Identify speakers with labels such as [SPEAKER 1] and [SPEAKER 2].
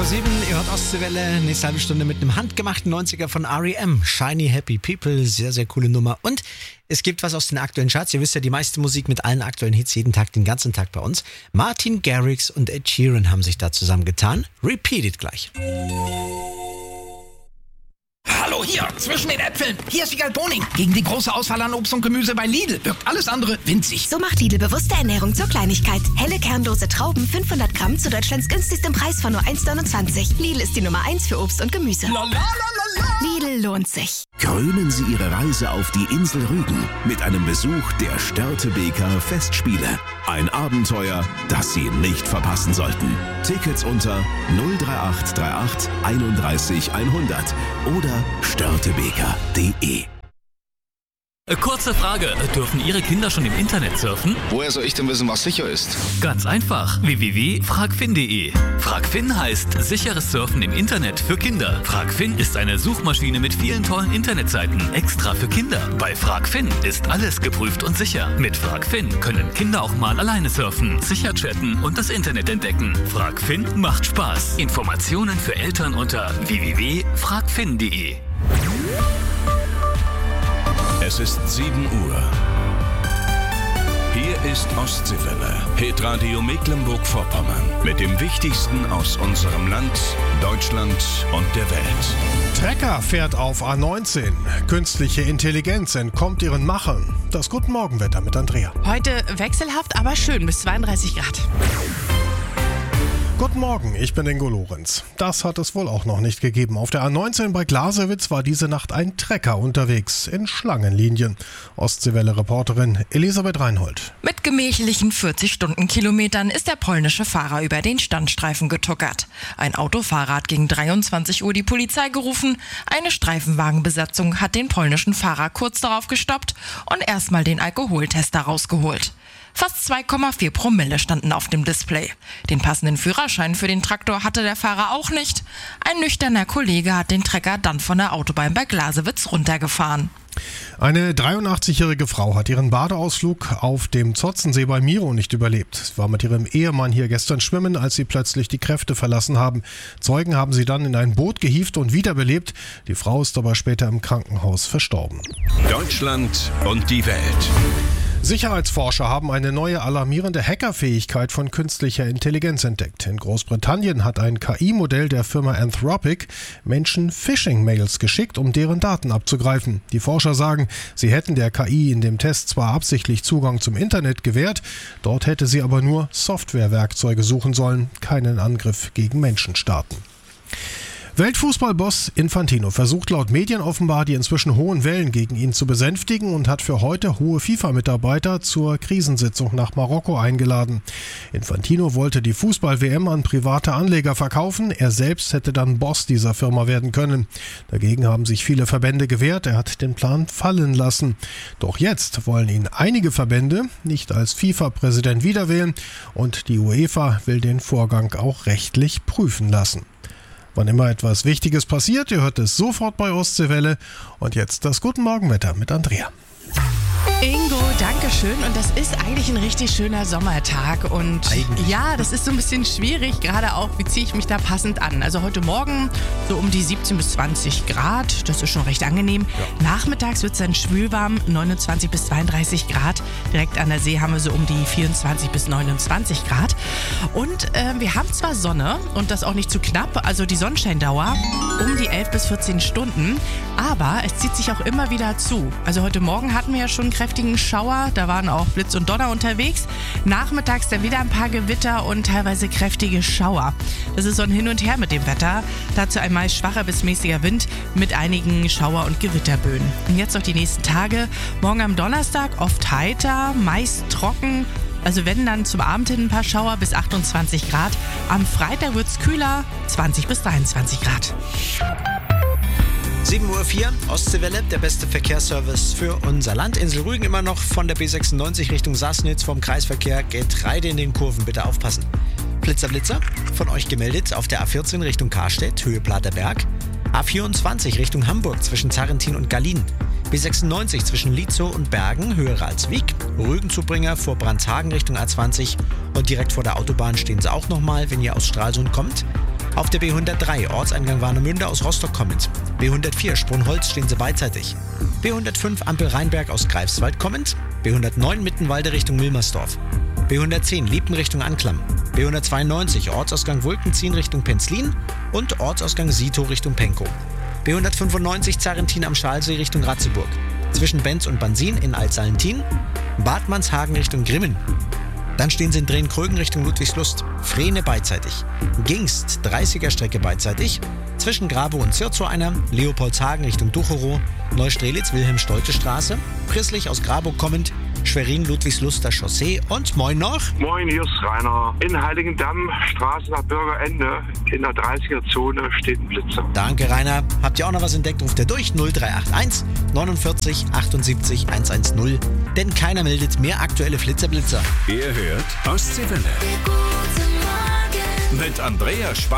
[SPEAKER 1] 6:07 Uhr, ihr hört Ostseewelle, nächste halbe Stunde mit einem handgemachten 90er von R.E.M. Shiny Happy People, sehr, sehr coole Nummer. Und es gibt was aus den aktuellen Charts. Ihr wisst ja, die meiste Musik mit allen aktuellen Hits jeden Tag, den ganzen Tag bei uns. Martin Garrix und Ed Sheeran haben sich da zusammengetan. Repeat it gleich.
[SPEAKER 2] Hallo, hier, zwischen den Äpfeln. Hier ist Wiegald Boning. Gegen die große Auswahl an Obst und Gemüse bei Lidl wirkt alles andere winzig.
[SPEAKER 3] So macht Lidl bewusste Ernährung zur Kleinigkeit. Helle kernlose Trauben, 500 Gramm zu Deutschlands günstigstem Preis von nur 1,29. Lidl ist die Nummer 1 für Obst und Gemüse. Lidl lohnt sich.
[SPEAKER 4] Krönen Sie Ihre Reise auf die Insel Rügen mit einem Besuch der Störtebeker Festspiele. Ein Abenteuer, das Sie nicht verpassen sollten. Tickets unter 03838 31 100 oder störtebeker.de.
[SPEAKER 5] Kurze Frage, dürfen Ihre Kinder schon im Internet surfen?
[SPEAKER 6] Woher soll ich denn wissen, was sicher ist?
[SPEAKER 5] Ganz einfach, www.fragfin.de. Fragfin heißt sicheres Surfen im Internet für Kinder. Fragfin ist eine Suchmaschine mit vielen tollen Internetseiten, extra für Kinder. Bei Fragfin ist alles geprüft und sicher. Mit Fragfin können Kinder auch mal alleine surfen, sicher chatten und das Internet entdecken. Fragfin macht Spaß. Informationen für Eltern unter www.fragfin.de.
[SPEAKER 7] Es ist 7 Uhr. Hier ist Ostseewelle, Hitradio Mecklenburg-Vorpommern. Mit dem Wichtigsten aus unserem Land, Deutschland und der Welt.
[SPEAKER 8] Trecker fährt auf A19. Künstliche Intelligenz entkommt ihren Machern. Das Guten Morgenwetter mit Andrea.
[SPEAKER 9] Heute wechselhaft, aber schön bis 32 Grad.
[SPEAKER 8] Guten Morgen, ich bin Ingo Lorenz. Das hat es wohl auch noch nicht gegeben. Auf der A19 bei Glasewitz war diese Nacht ein Trecker unterwegs in Schlangenlinien. Ostseewelle-Reporterin Elisabeth Reinhold.
[SPEAKER 9] Mit gemächlichen 40 Stundenkilometern ist der polnische Fahrer über den Standstreifen getuckert. Ein Autofahrer hat gegen 23 Uhr die Polizei gerufen. Eine Streifenwagenbesatzung hat den polnischen Fahrer kurz darauf gestoppt und erstmal den Alkoholtest rausgeholt. Fast 2,4 Promille standen auf dem Display. Den passenden Führerschein für den Traktor hatte der Fahrer auch nicht. Ein nüchterner Kollege hat den Trecker dann von der Autobahn bei Glasewitz runtergefahren.
[SPEAKER 8] Eine 83-jährige Frau hat ihren Badeausflug auf dem Zotzensee bei Miro nicht überlebt. Sie war mit ihrem Ehemann hier gestern schwimmen, als sie plötzlich die Kräfte verlassen haben. Zeugen haben sie dann in ein Boot gehievt und wiederbelebt. Die Frau ist aber später im Krankenhaus verstorben.
[SPEAKER 7] Deutschland und die Welt.
[SPEAKER 8] Sicherheitsforscher haben eine neue alarmierende Hackerfähigkeit von künstlicher Intelligenz entdeckt. In Großbritannien hat ein KI-Modell der Firma Anthropic Menschen Phishing-Mails geschickt, um deren Daten abzugreifen. Die Forscher sagen, sie hätten der KI in dem Test zwar absichtlich Zugang zum Internet gewährt, dort hätte sie aber nur Softwarewerkzeuge suchen sollen, keinen Angriff gegen Menschen starten. Weltfußballboss Infantino versucht laut Medien offenbar die inzwischen hohen Wellen gegen ihn zu besänftigen und hat für heute hohe FIFA-Mitarbeiter zur Krisensitzung nach Marokko eingeladen. Infantino wollte die Fußball-WM an private Anleger verkaufen, er selbst hätte dann Boss dieser Firma werden können. Dagegen haben sich viele Verbände gewehrt, er hat den Plan fallen lassen. Doch jetzt wollen ihn einige Verbände nicht als FIFA-Präsident wiederwählen und die UEFA will den Vorgang auch rechtlich prüfen lassen. Wann immer etwas Wichtiges passiert, ihr hört es sofort bei Ostseewelle. Und jetzt das Guten Morgenwetter mit Andrea.
[SPEAKER 9] Ingo, danke schön. Und das ist eigentlich ein richtig schöner Sommertag. Und ja, das ist so ein bisschen schwierig, gerade auch, wie ziehe ich mich da passend an. Also heute Morgen so um die 17 bis 20 Grad, das ist schon recht angenehm. Ja. Nachmittags wird es dann schwülwarm, 29 bis 32 Grad. Direkt an der See haben wir so um die 24 bis 29 Grad. Und wir haben zwar Sonne und das auch nicht zu knapp, also die Sonnenscheindauer um die 11 bis 14 Stunden, aber es zieht sich auch immer wieder zu. Also heute Morgen hatten wir ja schon einen kräftigen Schauer, da waren auch Blitz und Donner unterwegs. Nachmittags dann wieder ein paar Gewitter und teilweise kräftige Schauer. Das ist so ein Hin und Her mit dem Wetter. Dazu ein meist schwacher bis mäßiger Wind mit einigen Schauer- und Gewitterböen. Und jetzt noch die nächsten Tage. Morgen am Donnerstag oft heiter, meist trocken. Also wenn dann zum Abend hin ein paar Schauer bis 28 Grad. Am Freitag wird es kühler, 20 bis 23 Grad.
[SPEAKER 1] 7:04 Uhr, Ostseewelle, der beste Verkehrsservice für unser Land. Insel Rügen immer noch von der B96 Richtung Sassnitz vom Kreisverkehr. Getreide in den Kurven, bitte aufpassen. Blitzer von euch gemeldet auf der A14 Richtung Karstedt, Höhe Platerberg. A24 Richtung Hamburg zwischen Zarrentin und Gallien. B96 zwischen Lietzow und Bergen, Höhe Ralswiek. Rügenzubringer vor Brandshagen Richtung A20 und direkt vor der Autobahn stehen sie auch nochmal, wenn ihr aus Stralsund kommt. Auf der B103 Ortseingang Warnemünde aus Rostock kommend. B104 Sprunholz stehen Sie beidseitig. B105 Ampel Rheinberg aus Greifswald kommend. B109 Mittenwalde Richtung Milmersdorf. B110 Liepen Richtung Anklam. B192 Ortsausgang Wulkenziehen Richtung Penzlin und Ortsausgang Sito Richtung Penkow. B195 Zarentin am Schalsee Richtung Ratzeburg. Zwischen Benz und Bansin in Altsalentin. Bad Mannshagen Richtung Grimmen. Dann stehen Sie in Drehn-Krögen Richtung Ludwigslust. Frehne beidseitig. Gingst 30er Strecke beidseitig. Zwischen Grabow und Zirzow einer. Leopoldshagen Richtung Ducherow. Neustrelitz Wilhelm-Stolte-Straße. Prisslich aus Grabow kommend. Schwerin-Ludwigsluster Chaussee und moin noch.
[SPEAKER 10] Moin, hier ist Rainer. In Heiligendamm, Straße nach Bürgerende, in der 30er-Zone steht ein Blitzer.
[SPEAKER 1] Danke, Rainer. Habt ihr auch noch was entdeckt, ruft ihr durch 0381 49 78 110. Denn keiner meldet mehr aktuelle Flitzer-Blitzer.
[SPEAKER 7] Ihr hört Ostseewelle. Mit Andrea Schwarz.